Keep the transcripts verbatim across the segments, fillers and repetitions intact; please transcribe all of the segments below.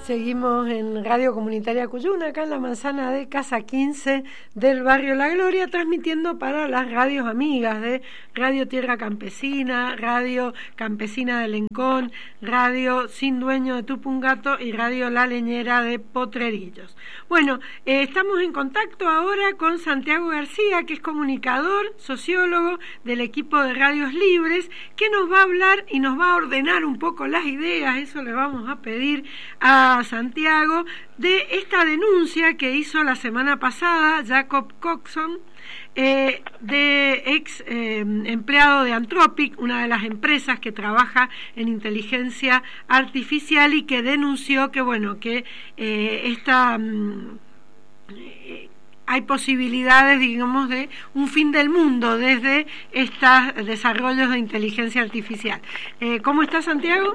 Seguimos en Radio Comunitaria Cuyuna, acá en la manzana de Casa quince del barrio La Gloria, transmitiendo para las radios amigas de Radio Tierra Campesina, Radio Campesina de Lencón, Radio Sin Dueño de Tupungato y Radio La Leñera de Potrerillos. Bueno, eh, estamos en contacto ahora con Santiago García, que es comunicador, sociólogo del equipo de Radios Libres, que nos va a hablar y nos va a ordenar un poco las ideas, eso le vamos a pedir a Santiago, de esta denuncia que hizo la semana pasada Jacob Coxon, eh, de ex eh, empleado de Anthropic, una de las empresas que trabaja en inteligencia artificial, y que denunció que bueno que eh, esta mm, eh, hay posibilidades, digamos, de un fin del mundo desde estos desarrollos de inteligencia artificial. Eh, ¿Cómo está, Santiago?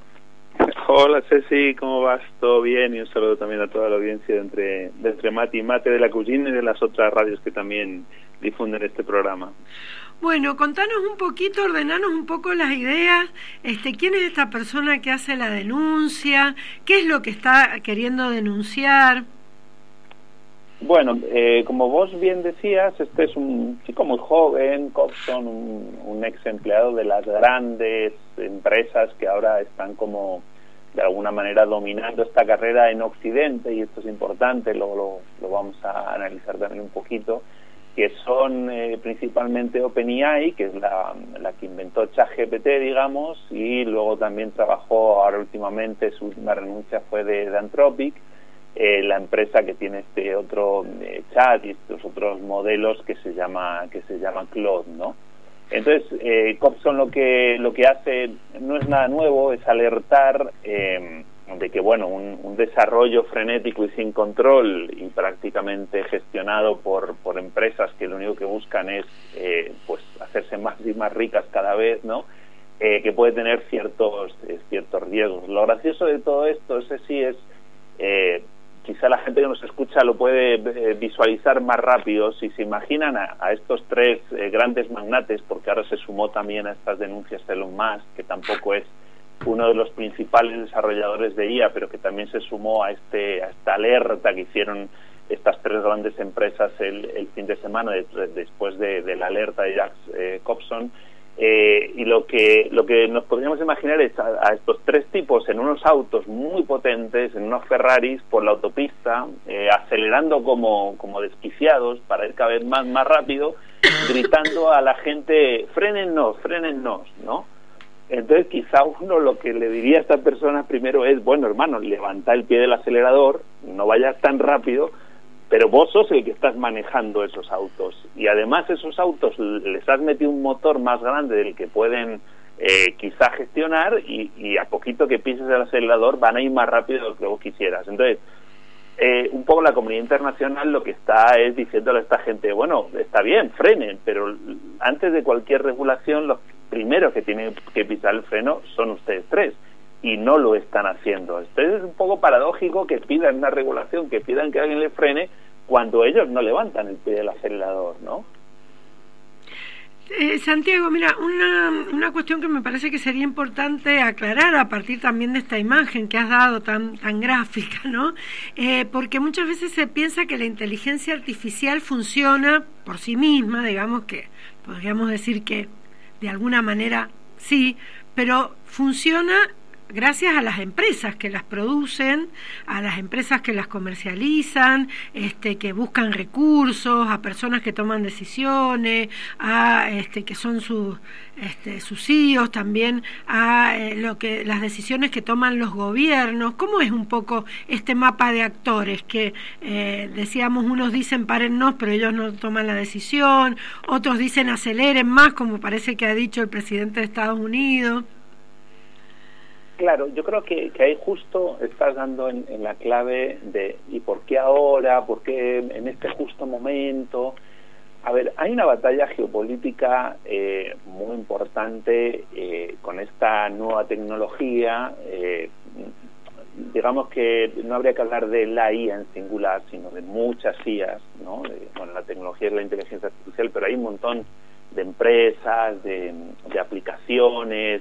Hola Ceci, ¿cómo vas? ¿Todo bien? Y un saludo también a toda la audiencia de entre, de entre Mate y Mate de la Cuyina y de las otras radios que también difunden este programa. Bueno, contanos un poquito, ordenanos un poco las ideas, este, ¿quién es esta persona que hace la denuncia? ¿Qué es lo que está queriendo denunciar? Bueno, eh, como vos bien decías, este es un chico muy joven, Coxon, un, un ex empleado de las grandes empresas que ahora están como de alguna manera dominando esta carrera en Occidente, y esto es importante, luego lo, lo vamos a analizar también un poquito, que son eh, principalmente OpenAI, que es la, la que inventó ChatGPT, digamos, y luego también trabajó, ahora últimamente su última renuncia fue de, de Anthropic, Eh, la empresa que tiene este otro eh, chat y estos otros modelos que se llama que se llama Claude, ¿no? Entonces, eh, Coxon lo que lo que hace no es nada nuevo, es alertar eh, de que bueno un, un desarrollo frenético y sin control y prácticamente gestionado por por empresas que lo único que buscan es eh, pues hacerse más y más ricas cada vez, ¿no? Eh, que puede tener ciertos eh, ciertos riesgos. Lo gracioso de todo esto, ese sí es eh, quizá la gente que nos escucha lo puede eh, visualizar más rápido si se imaginan a, a estos tres eh, grandes magnates, porque ahora se sumó también a estas denuncias Elon Musk, que tampoco es uno de los principales desarrolladores de I A, pero que también se sumó a este a esta alerta que hicieron estas tres grandes empresas el, el fin de semana de, de, después de, de la alerta de Jack eh, Coxon. Eh, y lo que lo que nos podríamos imaginar es a, a estos tres tipos en unos autos muy potentes, en unos Ferraris por la autopista, eh, acelerando como, como desquiciados para ir cada vez más, más rápido, gritando a la gente, frénennos, frénennos, ¿no? Entonces quizá uno lo que le diría a estas personas primero es, bueno hermano, levanta el pie del acelerador, no vayas tan rápido, pero vos sos el que estás manejando esos autos, y además esos autos les has metido un motor más grande del que pueden eh, quizá gestionar, y, y a poquito que pises el acelerador van a ir más rápido de lo que vos quisieras. Entonces, eh, un poco la comunidad internacional lo que está es diciéndole a esta gente, bueno, está bien, frenen, pero antes de cualquier regulación los primeros que tienen que pisar el freno son ustedes tres, y no lo están haciendo. Entonces es un poco paradójico que pidan una regulación, que pidan que alguien le frene cuando ellos no levantan el pie del acelerador, ¿no? Eh, Santiago, mira, una, una cuestión que me parece que sería importante aclarar a partir también de esta imagen que has dado tan, tan gráfica, ¿no? Eh, porque muchas veces se piensa que la inteligencia artificial funciona por sí misma, digamos que podríamos decir que de alguna manera sí, pero funciona gracias a las empresas que las producen, a las empresas que las comercializan, este, que buscan recursos, a personas que toman decisiones, a este, que son sus este, sus C E Os también, a eh, lo que las decisiones que toman los gobiernos. ¿Cómo es un poco este mapa de actores que eh, decíamos, unos dicen párennos, pero ellos no toman la decisión, otros dicen aceleren más, como parece que ha dicho el presidente de Estados Unidos? Claro, yo creo que, que ahí justo estás dando en, en la clave de ¿y por qué ahora? ¿Por qué en este justo momento? A ver, hay una batalla geopolítica eh, muy importante eh, con esta nueva tecnología. Eh, digamos que no habría que hablar de la I A en singular, sino de muchas I As, ¿no? De, bueno, la tecnología es la inteligencia artificial, pero hay un montón de empresas, de, de aplicaciones,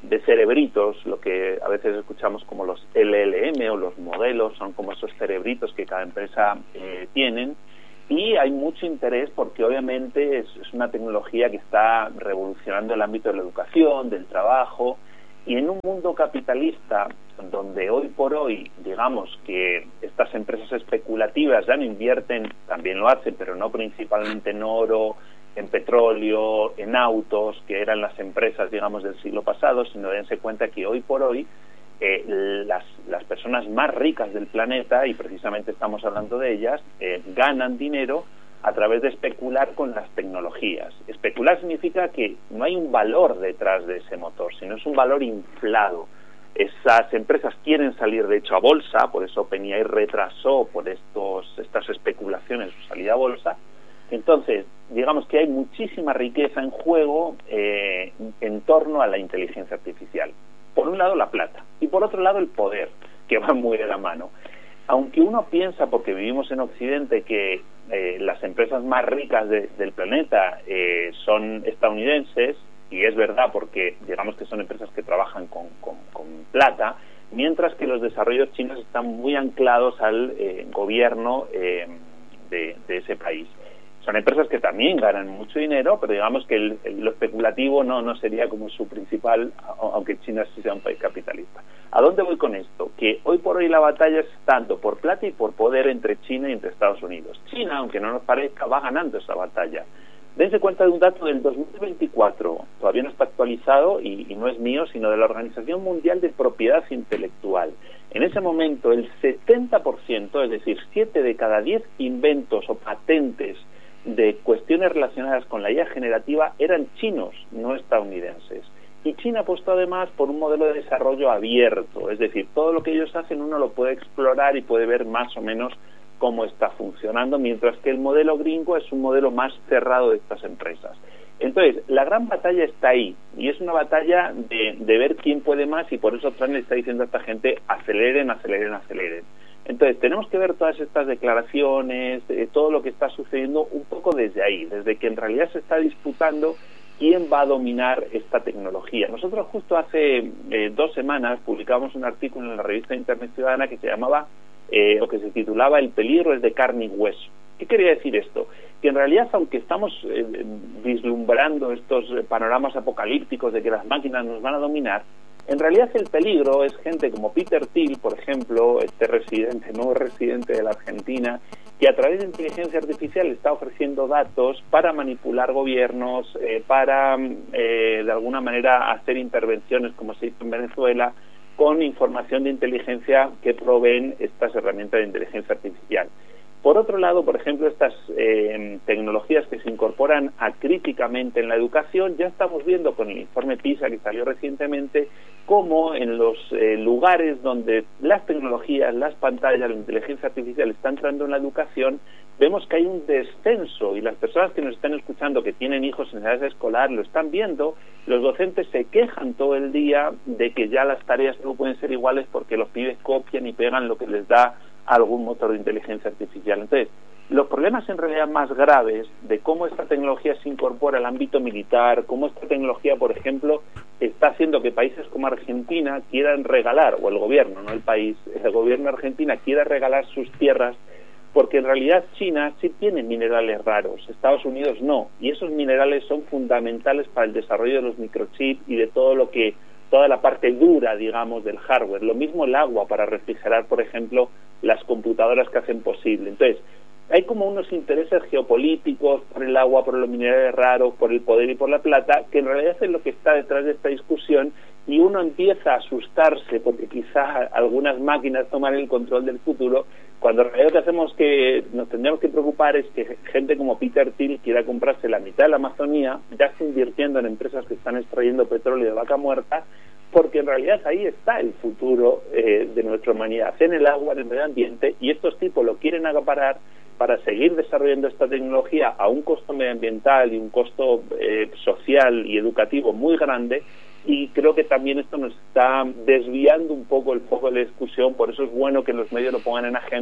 de cerebritos, lo que a veces escuchamos como los L L M o los modelos, son como esos cerebritos que cada empresa eh, tienen, y hay mucho interés porque obviamente es, es una tecnología que está revolucionando el ámbito de la educación, del trabajo, y en un mundo capitalista donde hoy por hoy, digamos que estas empresas especulativas ya no invierten, también lo hacen, pero no principalmente en oro, en petróleo, en autos, que eran las empresas, digamos, del siglo pasado, sino dense cuenta que hoy por hoy eh, las, las personas más ricas del planeta, y precisamente estamos hablando de ellas, eh, ganan dinero a través de especular con las tecnologías. Especular significa que no hay un valor detrás de ese motor, sino es un valor inflado. Esas empresas quieren salir, de hecho, a bolsa, por eso OpenAI retrasó por estos estas especulaciones su salida a bolsa. Entonces, digamos que hay muchísima riqueza en juego eh, en torno a la inteligencia artificial. Por un lado, la plata, y por otro lado, el poder, que va muy de la mano. Aunque uno piensa, porque vivimos en Occidente, que eh, las empresas más ricas de, del planeta eh, son estadounidenses, y es verdad porque digamos que son empresas que trabajan con, con, con plata, mientras que los desarrollos chinos están muy anclados al eh, gobierno eh, de, de ese país. Son empresas que también ganan mucho dinero, pero digamos que el, el, lo especulativo no, no sería como su principal, aunque China sí sea un país capitalista. ¿A dónde voy con esto? Que hoy por hoy la batalla es tanto por plata y por poder entre China y entre Estados Unidos. China, aunque no nos parezca, va ganando esa batalla. Dense cuenta de un dato del dos mil veinticuatro, todavía no está actualizado y, y no es mío, sino de la Organización Mundial de Propiedad Intelectual. En ese momento, el setenta por ciento, es decir, siete de cada diez inventos o patentes de cuestiones relacionadas con la I A generativa eran chinos, no estadounidenses. Y China apostó además por un modelo de desarrollo abierto, es decir, todo lo que ellos hacen uno lo puede explorar y puede ver más o menos cómo está funcionando, mientras que el modelo gringo es un modelo más cerrado de estas empresas. Entonces, la gran batalla está ahí, y es una batalla de, de ver quién puede más, y por eso Trump le está diciendo a esta gente, aceleren, aceleren, aceleren. Entonces, tenemos que ver todas estas declaraciones, eh, todo lo que está sucediendo un poco desde ahí, desde que en realidad se está disputando quién va a dominar esta tecnología. Nosotros justo hace eh, dos semanas publicamos un artículo en la revista Internet Ciudadana que se llamaba, eh, o que se titulaba El peligro es de carne y hueso. ¿Qué quería decir esto? Que en realidad, aunque estamos eh, vislumbrando estos panoramas apocalípticos de que las máquinas nos van a dominar, en realidad el peligro es gente como Peter Thiel, por ejemplo, este residente, nuevo residente de la Argentina, que a través de inteligencia artificial está ofreciendo datos para manipular gobiernos, eh, para eh, de alguna manera hacer intervenciones como se hizo en Venezuela, con información de inteligencia que proveen estas herramientas de inteligencia artificial. Por otro lado, por ejemplo, estas eh, tecnologías que se incorporan acríticamente en la educación, ya estamos viendo con el informe PISA que salió recientemente, cómo en los eh, lugares donde las tecnologías, las pantallas, la inteligencia artificial está entrando en la educación, vemos que hay un descenso, y las personas que nos están escuchando que tienen hijos en edad escolar lo están viendo. Los docentes se quejan todo el día de que ya las tareas no pueden ser iguales porque los pibes copian y pegan lo que les da algún motor de inteligencia artificial. Entonces, los problemas en realidad más graves de cómo esta tecnología se incorpora al ámbito militar, cómo esta tecnología, por ejemplo, está haciendo que países como Argentina quieran regalar, o el gobierno, no el país, el gobierno de Argentina quiera regalar sus tierras, porque en realidad China sí tiene minerales raros, Estados Unidos no, y esos minerales son fundamentales para el desarrollo de los microchips y de todo lo que, toda la parte dura, digamos, del hardware. Lo mismo el agua para refrigerar, por ejemplo, las computadoras que hacen posible. Entonces, hay como unos intereses geopolíticos por el agua, por los minerales raros, por el poder y por la plata, que en realidad es lo que está detrás de esta discusión, y uno empieza a asustarse porque quizás algunas máquinas toman el control del futuro, cuando en realidad lo que hacemos que nos tendríamos que preocupar es que gente como Peter Thiel quiera comprarse la mitad de la Amazonía, ya está invirtiendo en empresas que están extrayendo petróleo de vaca muerta, porque en realidad ahí está el futuro eh, de nuestra humanidad, en el agua, en el medio ambiente, y estos tipos lo quieren acaparar para seguir desarrollando esta tecnología a un costo medioambiental y un costo eh, social y educativo muy grande, y creo que también esto nos está desviando un poco el foco de la discusión. Por eso es bueno que los medios lo pongan en agenda,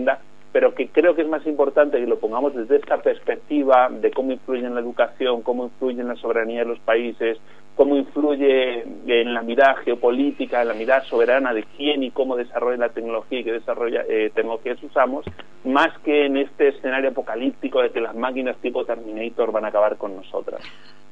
pero que creo que es más importante que lo pongamos desde esta perspectiva de cómo influye en la educación, cómo influye en la soberanía de los países, cómo influye en la mirada geopolítica, en la mirada soberana de quién y cómo desarrolla la tecnología y qué desarrolla, eh, tecnologías usamos, más que en este escenario apocalíptico de que las máquinas tipo Terminator van a acabar con nosotras.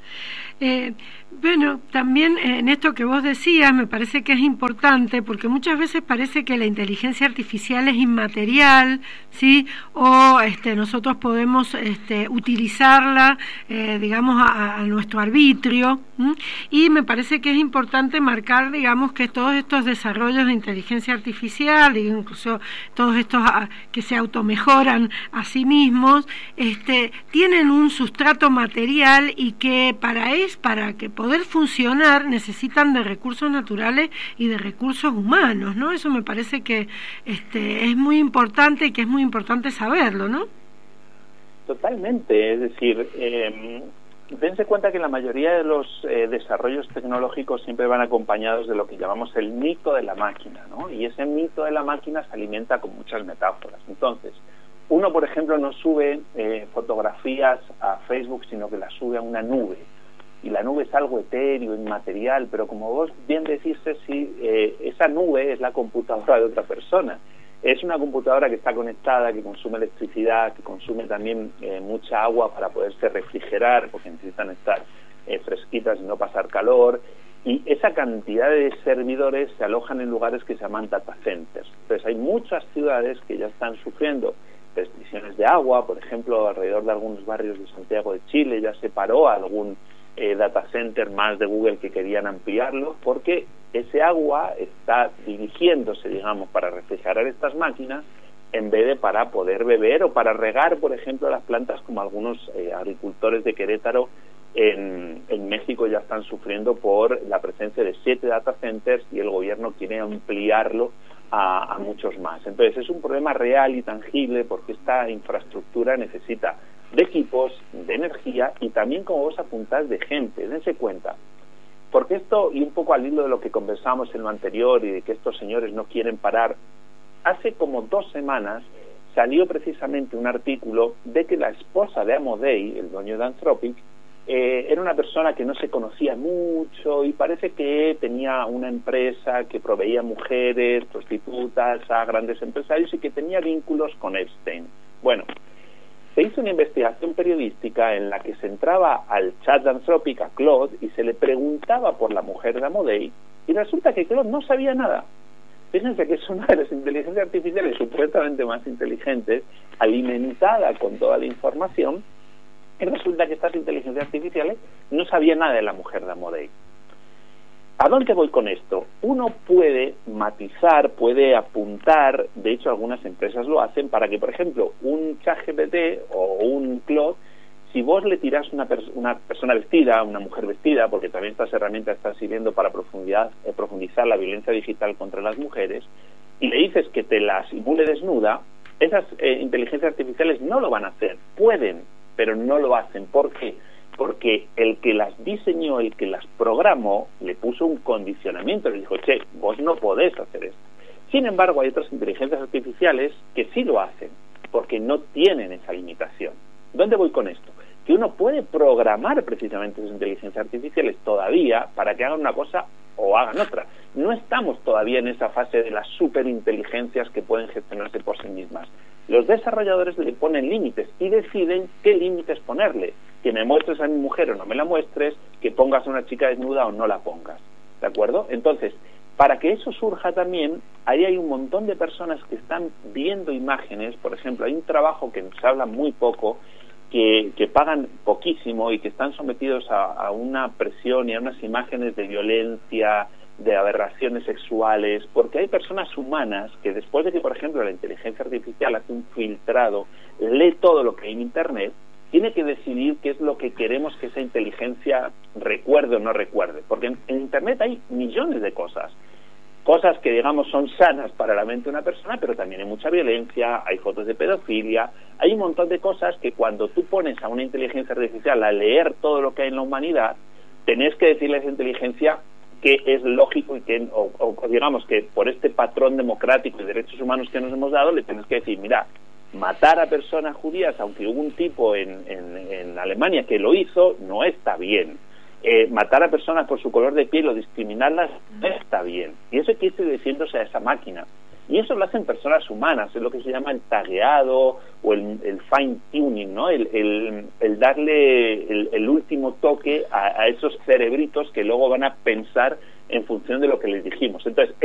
Eh, bueno, también en esto que vos decías me parece que es importante, porque muchas veces parece que la inteligencia artificial es inmaterial, ¿sí? O este, nosotros podemos este, utilizarla, eh, digamos, a, a nuestro arbitrio, ¿m? Y me parece que es importante marcar, digamos, que todos estos desarrollos de inteligencia artificial, incluso todos estos a, que se automejoran a sí mismos, este, tienen un sustrato material y que para eso, para que poder funcionar necesitan de recursos naturales y de recursos humanos, ¿no? Eso me parece que este, es muy importante y que es muy importante saberlo, ¿no? Totalmente, es decir, eh, dense cuenta que la mayoría de los eh, desarrollos tecnológicos siempre van acompañados de lo que llamamos el mito de la máquina, ¿no? Y ese mito de la máquina se alimenta con muchas metáforas. Entonces, uno, por ejemplo, no sube eh, fotografías a Facebook, sino que las sube a una nube. Y la nube es algo etéreo, inmaterial, pero como vos bien decís, sí, eh, esa nube es la computadora de otra persona. Es una computadora que está conectada, que consume electricidad, que consume también eh, mucha agua para poderse refrigerar, porque necesitan estar eh, fresquitas y no pasar calor. Y esa cantidad de servidores se alojan en lugares que se llaman data centers. Entonces hay muchas ciudades que ya están sufriendo restricciones de agua. Por ejemplo, alrededor de algunos barrios de Santiago de Chile ya se paró algún Eh, data center más de Google que querían ampliarlo, porque ese agua está dirigiéndose, digamos, para refrigerar estas máquinas en vez de para poder beber o para regar, por ejemplo, las plantas, como algunos eh, agricultores de Querétaro en, en México ya están sufriendo por la presencia de siete data centers y el gobierno quiere ampliarlo a, a muchos más. Entonces es un problema real y tangible, porque esta infraestructura necesita de equipos, de energía y también, como vos apuntás, de gente. Dense cuenta, porque esto, y un poco al hilo de lo que conversamos en lo anterior y de que estos señores no quieren parar, hace como dos semanas salió precisamente un artículo de que la esposa de Amodei, el dueño de Anthropic, eh, era una persona que no se conocía mucho y parece que tenía una empresa que proveía mujeres, prostitutas a grandes empresarios y que tenía vínculos con Epstein. Bueno, se hizo una investigación periodística en la que se entraba al chat de Anthropic, a Claude, y se le preguntaba por la mujer de Amodei, y resulta que Claude no sabía nada. Fíjense que es una de las inteligencias artificiales supuestamente más inteligentes, alimentada con toda la información, y resulta que estas inteligencias artificiales no sabían nada de la mujer de Amodei. ¿A dónde voy con esto? Uno puede matizar, puede apuntar, de hecho algunas empresas lo hacen, para que, por ejemplo, un ChatGPT o un Claude, si vos le tirás una, pers una persona vestida, una mujer vestida, porque también estas herramientas están sirviendo para profundidad, eh, profundizar la violencia digital contra las mujeres, y le dices que te la simule desnuda, esas eh, inteligencias artificiales no lo van a hacer. Pueden, pero no lo hacen. ¿Por qué? Porque el que las diseñó, el que las programó, le puso un condicionamiento, le dijo, che, vos no podés hacer esto. Sin embargo, hay otras inteligencias artificiales que sí lo hacen, porque no tienen esa limitación. ¿Dónde voy con esto? Que uno puede programar precisamente esas inteligencias artificiales todavía para que hagan una cosa o hagan otra. No estamos todavía en esa fase de las superinteligencias que pueden gestionarse por sí mismas. Los desarrolladores le ponen límites y deciden qué límites ponerle. Que me muestres a mi mujer o no me la muestres, que pongas a una chica desnuda o no la pongas. ¿De acuerdo? Entonces, para que eso surja también, ahí hay un montón de personas que están viendo imágenes. Por ejemplo, hay un trabajo que se habla muy poco, que, que pagan poquísimo y que están sometidos a, a una presión y a unas imágenes de violencia, de aberraciones sexuales, porque hay personas humanas que después de que, por ejemplo, la inteligencia artificial hace un filtrado, lee todo lo que hay en Internet, tiene que decidir qué es lo que queremos que esa inteligencia recuerde o no recuerde, porque en, en Internet hay millones de cosas, cosas que, digamos, son sanas para la mente de una persona, pero también hay mucha violencia, hay fotos de pedofilia, hay un montón de cosas que cuando tú pones a una inteligencia artificial a leer todo lo que hay en la humanidad, tenés que decirle a esa inteligencia que es lógico y que, o, o digamos que por este patrón democrático y derechos humanos que nos hemos dado, le tenés que decir, mira, matar a personas judías, aunque hubo un tipo en, en, en Alemania que lo hizo, no está bien. Eh, matar a personas por su color de piel o discriminarlas no está bien. Y eso hay que irse diciéndose a esa máquina. Y eso lo hacen personas humanas, es lo que se llama el tagueado o el, el fine tuning, ¿no? El, el, el darle el, el último toque a, a esos cerebritos que luego van a pensar en función de lo que les dijimos. Entonces,